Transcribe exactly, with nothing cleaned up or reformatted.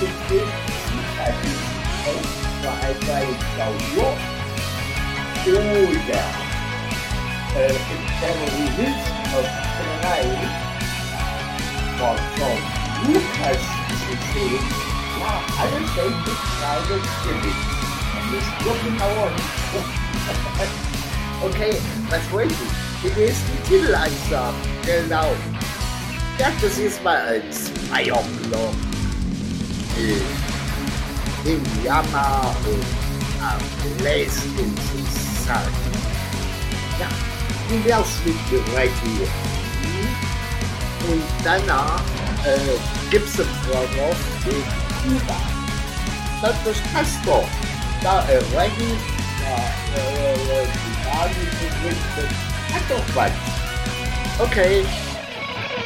zum Film Sicherheitsfeld für eine Klausur oder äh, im Beverly Hills auf drei von, von Lukas zu sehen, war alles solche Frage gewinnt. Man ist nur genauer nicht. Okay, was wollte ich? Den nächsten Titel ansagen. Genau. Ja, das ist mal ein Zweierglock. In Yama und am Place in Society. Ja, wie wär's mit Radio? Und danach äh, gibt's einen Vorwurf in Kuba. Das passt doch. Da äh, Reggae, da äh, äh, die Basis hat doch was. Okay.